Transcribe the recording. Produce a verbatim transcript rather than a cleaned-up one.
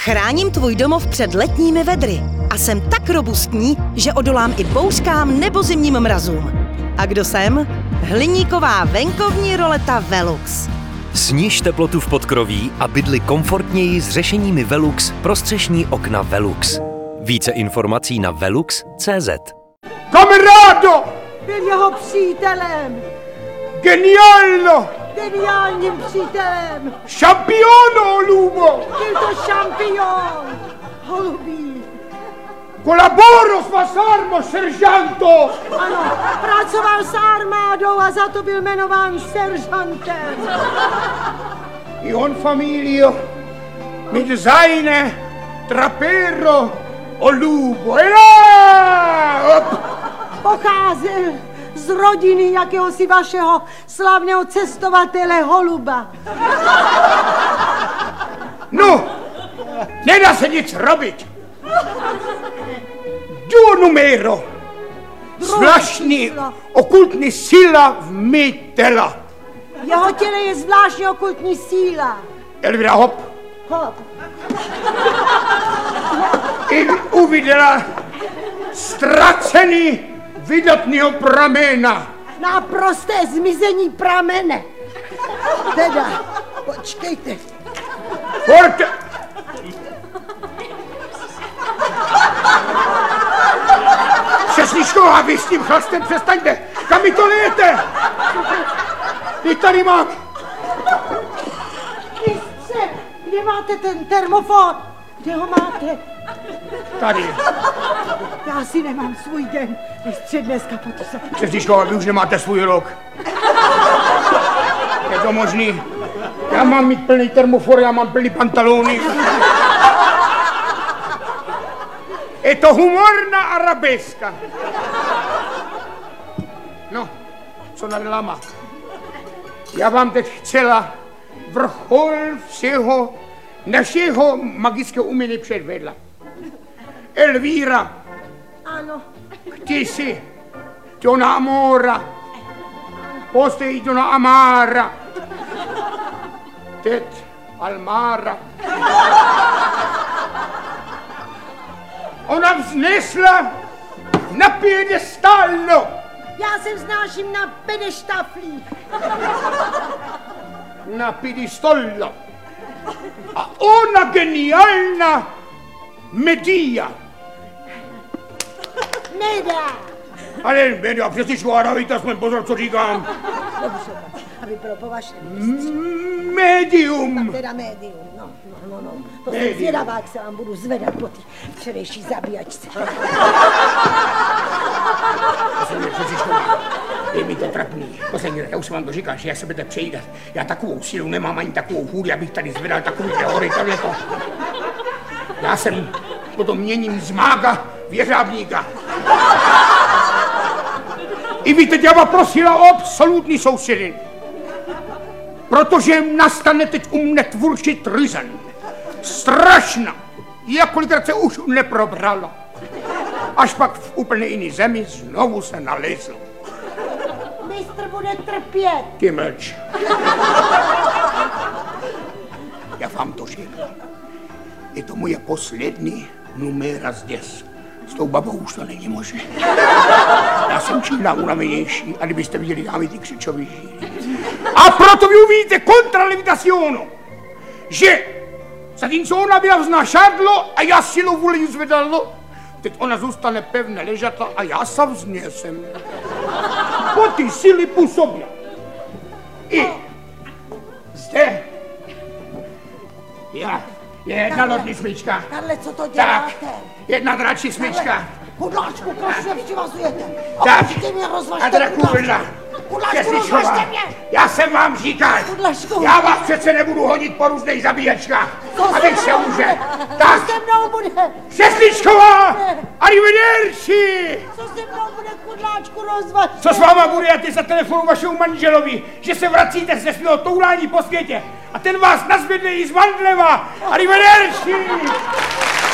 Chráním tvůj domov před letními vedry a jsem tak robustní, že odolám i bouřkám nebo zimním mrazům. A kdo jsem? Hliníková venkovní roleta Velux. Sniž teplotu v podkroví a bydli komfortněji s řešeními Velux pro střešní okna Velux. Více informací na velux tečka cé zet. Kamarádo! Byl jeho přítelem. Geniálno! Geniálním přítelem. Šampiono, Lubo! Byl to šampion. Holubí. Colaboro s vas armo, seržanto! Ano, pracoval s armádou a za to byl jmenován seržantem. I on familio, mit seine trapero o Lubo. Ela! Pocházel z rodiny jakéhosi vašeho slavného cestovatele Holuba. No, nedá se nic robiť. Duo numero. Zvláštní okultní síla v mý těla. V jeho těle je zvláštní okultní síla. Elvira, hop. Hop. I uviděla ztracený vydatného pramena. Naprosté zmizení pramene. Teda, počkejte. Forte. Přesličková, vy s tím chlastem přestaňte. Kam mi to lijete? Vy tady mám. Mistře, kde máte ten termofor? Kde ho máte? Tady. Já si nemám svůj den. Mistře, dneska potře. Přesličková, vy už nemáte svůj rok. Je to možný? Já mám mít plný termofor, já mám plný pantalóny. Je to humorná arabeska. No, co naděláma? Já vám teď chcela vrchol všeho našeho magického umění předvedla. Elvíra. Ano. Ty jsi Dona Amora. Postej Dona Amara. Teď Almara. Ona vznesla na piedestálo. Já se vznáším na pedeštaflí. Na piedestálo. A ona geniálna Medea. Nedá. Ale Medea, přeci švára, víte, aspoň pozor, co říkám. Dobře, aby bylo po vašem. Medium. Teda médium, no, no, no, no. To jsem zvědavá, jak se vám budu zvedat po té včerejší zabíjačce. Je mi to trapný. Poslední, já už jsem vám to říkal, že já se budete přejídat. Já takovou sílu nemám, ani takovou hůli, abych tady zvedal takový hory, tohleto. Já jsem potom měním z mága v jeřábníka. I vy teď já vás prosila o absolutní sousedy. Protože nastane teď u mne tvůrčí tryzen. Strašná. Jakolikrát se už neprobralo. Až pak v úplně jiný zemi znovu se nalezl. Mistr bude trpět. Ty mlč. Já vám to říkám. Je to moje poslední numéra zděs. S tou babou už to není možné. Já jsem čím dál unavenější, a kdybyste viděli dámy ty křičový žíly. A proto vy uvidíte kontralevitacionu, že zatímco ona byla vznášadlo a já silou vůli ji zvedalo, teď ona zůstane pevně ležata a já se vznesem. Po ty síly působí. I zde já, je jedna lodní smyčka. Karle, co to děláte? Tak, jedna dračí smyčka. Kudláčku, proč nepřivazujete? Tak, Okamžitě mě rozvažte, a Drakůvna. Kudláčku, rozvažte mě. Já jsem vám říkal, Kudláčku. já vás přece nebudu honit po různých zabíjačkách, Co abych se se mnou už... bude? Tak, Co se mnou bude? Přesličková! Arrivederci! Co se mnou bude, Kudláčku, rozvažte? Co s váma bude, já ty za telefonu vašemu manželovi, že se vracíte ze svého toulání po světě a ten vás nazvedne i z Vandleva. Arrivederci!